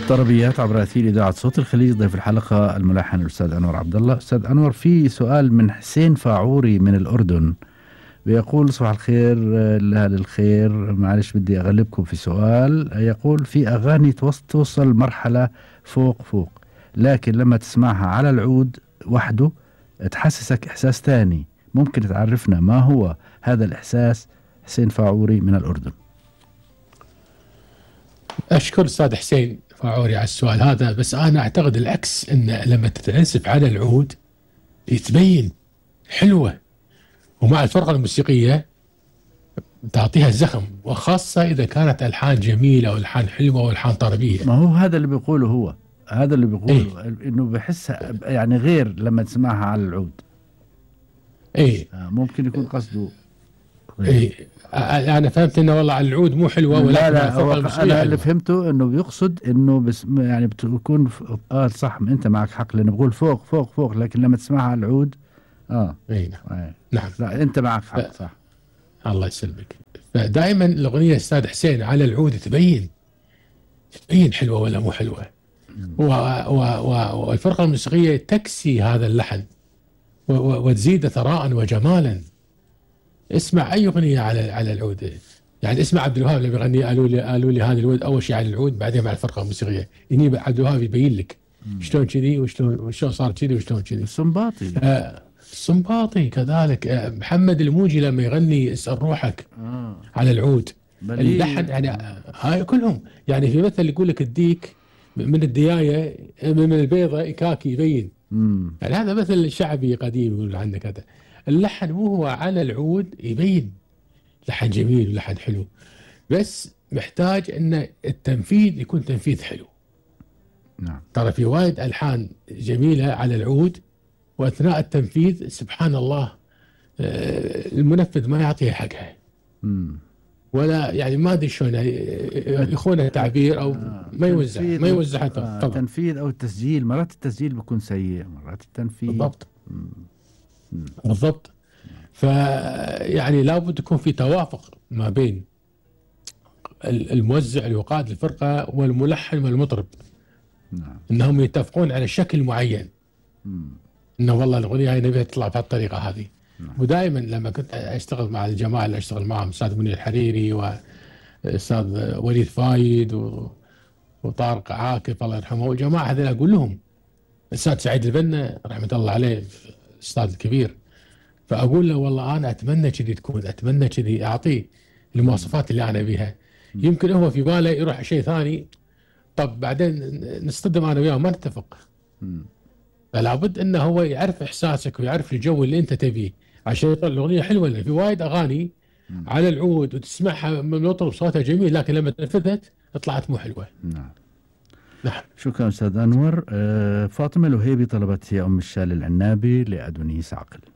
طربيات عبر أثير إذاعة صوت الخليج. ضيف الحلقة الملحن الأستاذ أنور عبد الله. أستاذ أنور، في سؤال من حسين فاعوري من الأردن، بيقول: صباح الخير لأهل الخير، معلش بدي أغلبكم في سؤال. يقول: في أغاني توصل مرحلة فوق فوق، لكن لما تسمعها على العود وحده تحسسك إحساس تاني، ممكن تعرفنا ما هو هذا الإحساس؟ حسين فاعوري من الأردن. أشكر أستاذ حسين فاعوري على السؤال هذا، بس أنا أعتقد العكس، أن لما تتعزف على العود تبين حلوة، ومع الفرقة الموسيقية تعطيها زخم، وخاصة إذا كانت ألحان جميلة وألحان حلوة وألحان طربية. ما هو هذا اللي بيقوله هو، هذا اللي بيقوله إيه؟ إنه بحسها يعني غير لما تسمعها على العود. إيه ممكن يكون قصده إيه. أنا فهمت إنه والله على العود مو حلوة، ولكن لا الفرقة الموسيقية أنا حلوة. اللي فهمته إنه بيقصد إنه بس يعني بتكون صح، أنت معك حق، لأنه بقول فوق فوق فوق، لكن لما تسمعها على العود إيه نعم. نعم. لا أنت معك حق صح. الله يسلمك. فدائما الأغنية أستاذ حسين على العود تبين حلوة ولا مو حلوة، والفرقة الموسيقية تكسي هذا اللحن وتزيد ثراء وجمالا. اسمع أي أغنية على العود، يعني اسمع عبد الوهاب اللي بيغني قالوا لي هذا الود، أول شيء على العود بعدين مع الفرقة الموسيقية. هني عبد الوهاب يبين لك شلون كذي وشلون صار كذي وشلون كذي. السنباطي السنباطي كذلك. محمد الموجي لما يغني اسأل روحك على العود، اللحن يعني هاي كلهم. يعني في مثل يقول لك الديك من الدياية من البيضة إكاكي يبين. يعني هذا مثل شعبي قديم يقول عنه كذا. اللحن مو هو على العود يبين لحن جميل ولحن حلو، بس محتاج ان التنفيذ يكون تنفيذ حلو. نعم. ترى في وايد ألحان جميلة على العود، وأثناء التنفيذ سبحان الله المنفذ ما يعطيها حقها. ولا يعني ما ادري شلون يخونها تعبير او ما يوزع التنفيذ او التسجيل. مرات التسجيل بيكون سيء، مرات التنفيذ. بالضبط. بالضبط. فيعني لابد يكون في توافق ما بين الموزع اللي يقاد الفرقه والملحن والمطرب. نعم. انهم يتفقون على شكل معين. انه والله الاغنيه هاي نبيها تطلع بهالطريقه هذه. ودائما لما كنت اشتغل مع الجماعه اللي اشتغل معهم، استاذ منير الحريري واستاذ وليد فايد وطارق عاكف الله يرحمه، والجماعه هذول اقول لهم، الاستاذ سعيد البنا رحمه الله عليه الاستاذ الكبير، فاقول له والله انا اتمنى كذي تكون، اتمنى كذي، اعطيه المواصفات اللي انا بيها. يمكن هو في باله يروح شيء ثاني، طب بعدين نصطدم انا وياه ما نتفق. فلا بد انه هو يعرف احساسك ويعرف الجو اللي انت تبيه عشان يطلع الاغنيه حلوه. لان في وايد اغاني على العود وتسمعها من مطرب صوتها جميل، لكن لما تنفذت طلعت مو حلوه. نعم. شكرا استاذ انور. فاطمه الوهيبي طلبت هي ام الشال العنابي لادونيس عقل.